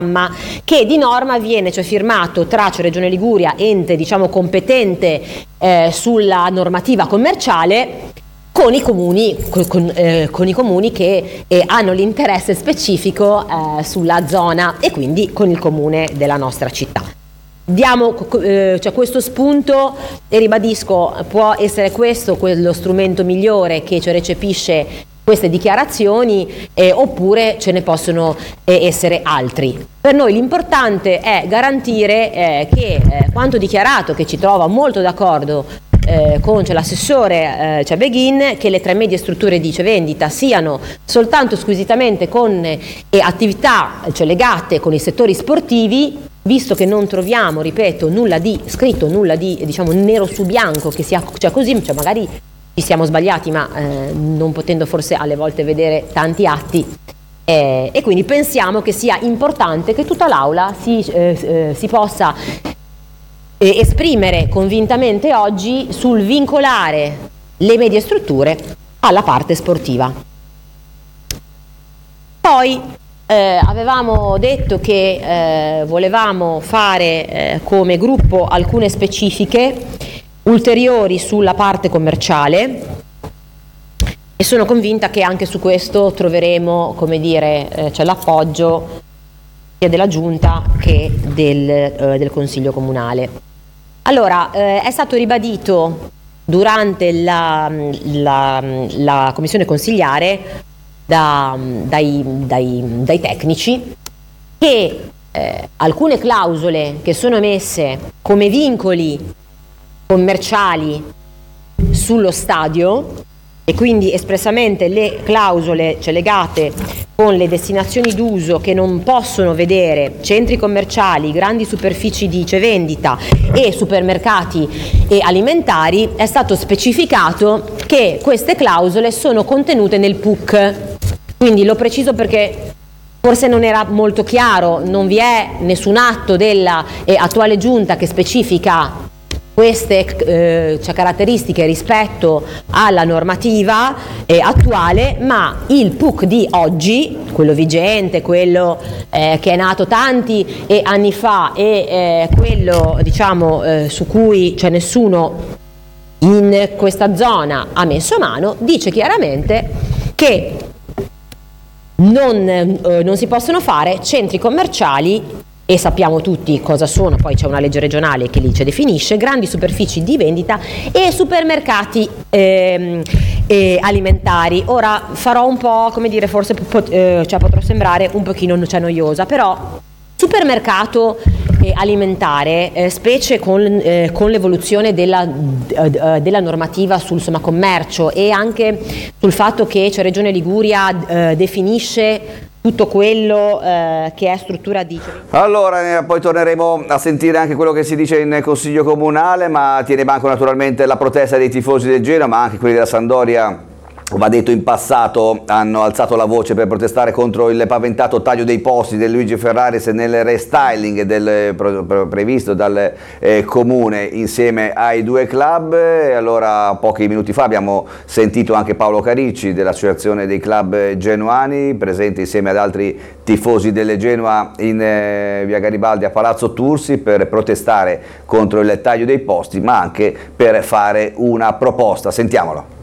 che di norma viene, cioè, firmato tra Regione Liguria, ente diciamo competente sulla normativa commerciale, con i comuni, con i comuni che hanno l'interesse specifico sulla zona, e quindi con il comune della nostra città. Diamo cioè questo spunto, e ribadisco, può essere questo quello strumento migliore che recepisce queste dichiarazioni, oppure ce ne possono essere altri. Per noi l'importante è garantire che quanto dichiarato, che ci trova molto d'accordo con l'assessore Beghin, che le 3 medie strutture di vendita siano soltanto squisitamente con attività legate con i settori sportivi, visto che non troviamo, ripeto, nulla di scritto, nulla di diciamo nero su bianco che sia così, magari ci siamo sbagliati, ma non potendo forse alle volte vedere tanti atti, e quindi pensiamo che sia importante che tutta l'Aula si possa esprimere convintamente oggi sul vincolare le medie strutture alla parte sportiva. Poi avevamo detto che volevamo fare come gruppo alcune specifiche ulteriori sulla parte commerciale, e sono convinta che anche su questo troveremo, come dire, l'appoggio sia della Giunta che del Consiglio Comunale. Allora, è stato ribadito durante la commissione consigliare dai tecnici che alcune clausole che sono emesse come vincoli commerciali sullo stadio, e quindi espressamente le clausole legate con le destinazioni d'uso che non possono vedere centri commerciali, grandi superfici di vendita e supermercati e alimentari, è stato specificato che queste clausole sono contenute nel PUC. Quindi lo preciso perché forse non era molto chiaro, non vi è nessun atto della attuale giunta che specifica queste caratteristiche rispetto alla normativa attuale, ma il PUC di oggi, quello vigente, quello che è nato tanti anni fa, e quello diciamo su cui nessuno in questa zona ha messo mano, dice chiaramente che non si possono fare centri commerciali, e sappiamo tutti cosa sono, poi c'è una legge regionale che li definisce, grandi superfici di vendita e supermercati alimentari. Ora farò un po', come dire, forse potrò sembrare un pochino noiosa, però supermercato alimentare, specie con l'evoluzione della normativa sul commercio, e anche sul fatto che Regione Liguria definisce tutto quello che è struttura di... Allora, poi torneremo a sentire anche quello che si dice in Consiglio Comunale, ma tiene banco naturalmente la protesta dei tifosi del Genoa, ma anche quelli della Sampdoria. Va detto, in passato hanno alzato la voce per protestare contro il paventato taglio dei posti del Luigi Ferraris nel restyling previsto dal comune insieme ai 2 club. E allora, pochi minuti fa abbiamo sentito anche Paolo Caricci dell'Associazione dei Club Genuani, presente insieme ad altri tifosi delle Genoa in via Garibaldi a Palazzo Tursi, per protestare contro il taglio dei posti, ma anche per fare una proposta. Sentiamolo.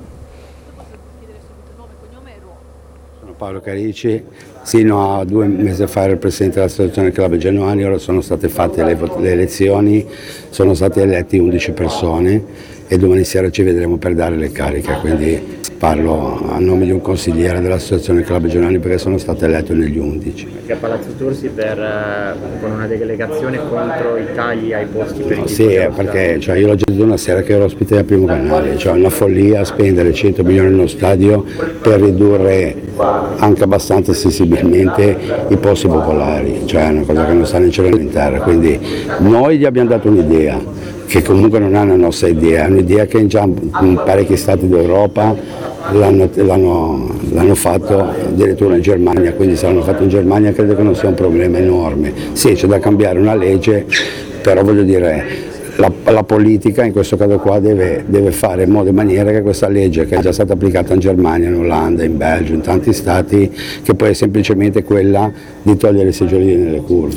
Paolo Caricci, sino a 2 mesi fa ero il presidente dell'Associazione Club Genuani. Ora sono state fatte le elezioni, sono state eletti 11 persone e domani sera ci vedremo per dare le cariche, quindi parlo a nome di un consigliere dell'Associazione Club Genuani perché sono stato eletto negli 11. Perché a Palazzo Tursi con una delegazione contro i tagli ai posti per i Sì, perché io l'ho già detto una sera che ero ospite del Primo Canale, una follia spendere 100 milioni nello stadio per ridurre anche abbastanza sensibilmente i posti popolari, è una cosa che non sta né in cielo né in terra, quindi noi gli abbiamo dato un'idea che comunque non è una nostra idea, è un'idea che già in parecchi stati d'Europa l'hanno fatto, addirittura in Germania, quindi se l'hanno fatto in Germania credo che non sia un problema enorme. Sì, c'è da cambiare una legge, però voglio dire, la politica in questo caso qua deve fare in modo e maniera che questa legge, che è già stata applicata in Germania, in Olanda, in Belgio, in tanti stati, che poi è semplicemente quella di togliere i seggiolini nelle curve.